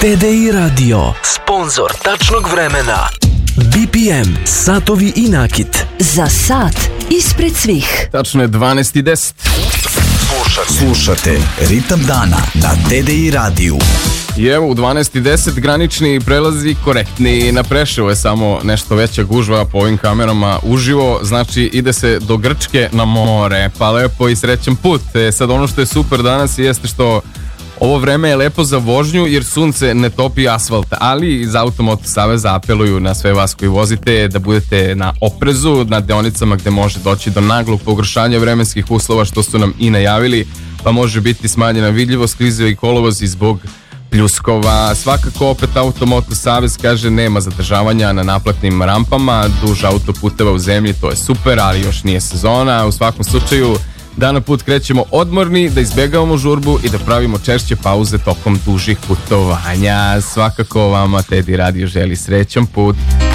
TDI Radio, sponzor tačnog vremena. BPM, satovi i nakit. Za sat ispred svih. Tačno je 12:10. Slušate Ritam dana na TDI radiju. I evo u 12:10 granični prelazi korektni. Na Preševo je samo nešto veća gužva po ovim kamerama uživo. Znači ide se do Grčke na more. Pa lepo i srećan put. Sad ono što je super danas jeste što ovo vreme je lepo za vožnju jer sunce ne topi asfalt, ali iz Automoto Saveza apeluju na sve vas koji vozite da budete na oprezu na deonicama gde može doći do naglog pogoršanja vremenskih uslova, što su nam i najavili, pa može biti smanjena vidljivost, klizeva i kolovozi zbog pljuskova. Svakako opet Automoto Savez kaže nema zadržavanja na naplatnim rampama duž autoputeva u zemlji, to je super, ali još nije sezona. U svakom slučaju da na put krećemo odmorni, da izbjegavamo žurbu i da pravimo češće pauze tokom dužih putovanja. Svakako vama TDI Radio želi srećan put.